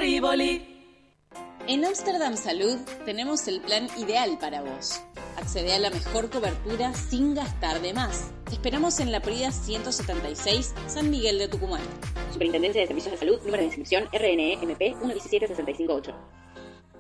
Rivoli. En Amsterdam Salud tenemos el plan ideal para vos. Accede a la mejor cobertura sin gastar de más. Te esperamos en la Prida 176, San Miguel de Tucumán. Superintendencia de Servicios de Salud, número de inscripción RNE MP 117658.